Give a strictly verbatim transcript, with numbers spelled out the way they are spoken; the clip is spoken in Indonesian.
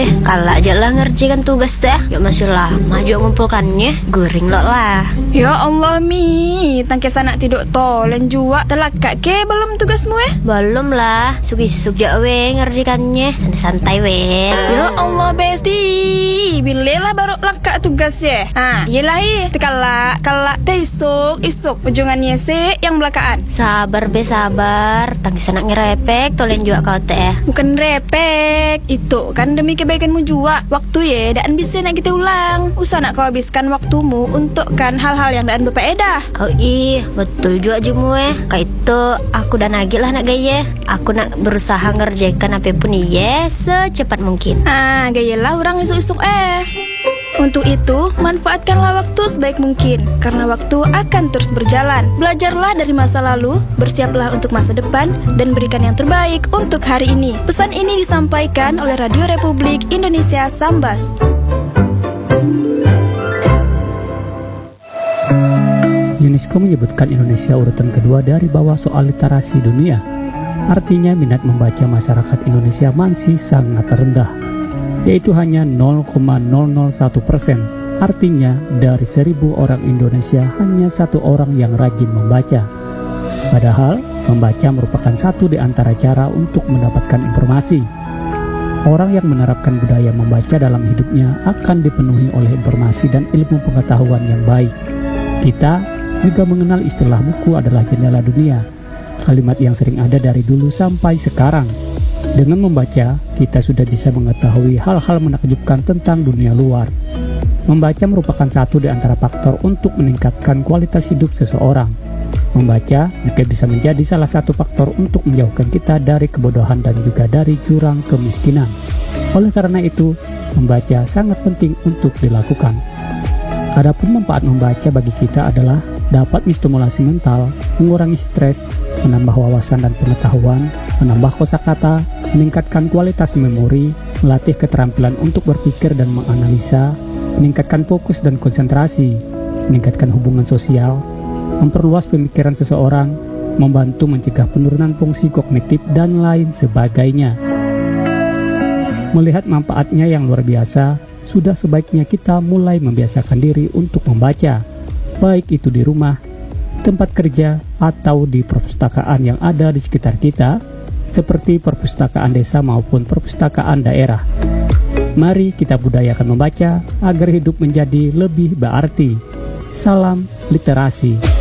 Eh, kalah aja lah ngerjakan tugas teh. Ya masih lama juga ngumpulkannya. Guring lo lah. Ya Allah Mi, tangkis anak tidur tolen juga. Telakak ke belum tugasmu eh? Belum lah. Suk-suk ja we ngerjakannya. Santai-santai we. Ya Allah Besti, bilelah baru lakak tugas ya. Ah, yelah i. Tekala, kala teh isuk, isuk. Ujungannya sih yang belakaan. Sabar be sabar. Tangkis anak ngerepek tolen juga kau teh. Bukan repek, itu kan demi kebaikanmu juga. Waktu ya, dan bisa nak kita ulang. Usah nak kau habiskan waktumu untuk kan hal-hal yang dan berfaedah. Oh iya, betul juga jemue. Kayak itu aku dan Agil lah nak gaya. Aku nak berusaha ngerjakan apapun iya secepat mungkin. Ah, gayalah orang isuk-isuk eh. Untuk itu, manfaatkanlah waktu sebaik mungkin, karena waktu akan terus berjalan. Belajarlah dari masa lalu, bersiaplah untuk masa depan, dan berikan yang terbaik untuk hari ini. Pesan ini disampaikan oleh Radio Republik Indonesia Sambas. UNESCO menyebutkan Indonesia urutan kedua dari bawah soal literasi dunia. Artinya minat membaca masyarakat Indonesia masih sangat rendah, yaitu hanya nol koma nol nol satu persen. Artinya dari seribu orang Indonesia hanya satu orang yang rajin membaca. Padahal membaca merupakan satu di antara cara untuk mendapatkan informasi. Orang yang menerapkan budaya membaca dalam hidupnya akan dipenuhi oleh informasi dan ilmu pengetahuan yang baik. Kita juga mengenal istilah buku adalah jendela dunia, kalimat yang sering ada dari dulu sampai sekarang. Dengan membaca, kita sudah bisa mengetahui hal-hal menakjubkan tentang dunia luar. Membaca merupakan satu di antara faktor untuk meningkatkan kualitas hidup seseorang. Membaca juga bisa menjadi salah satu faktor untuk menjauhkan kita dari kebodohan dan juga dari jurang kemiskinan. Oleh karena itu, membaca sangat penting untuk dilakukan. Adapun manfaat membaca bagi kita adalah dapat menstimulasi mental, mengurangi stres, menambah wawasan dan pengetahuan, menambah kosakata, meningkatkan kualitas memori, melatih keterampilan untuk berpikir dan menganalisa, meningkatkan fokus dan konsentrasi, meningkatkan hubungan sosial, memperluas pemikiran seseorang, membantu mencegah penurunan fungsi kognitif, dan lain sebagainya. Melihat manfaatnya yang luar biasa, sudah sebaiknya kita mulai membiasakan diri untuk membaca, baik itu di rumah, tempat kerja, atau di perpustakaan yang ada di sekitar kita, seperti perpustakaan desa maupun perpustakaan daerah. Mari kita budayakan membaca agar hidup menjadi lebih berarti. Salam literasi.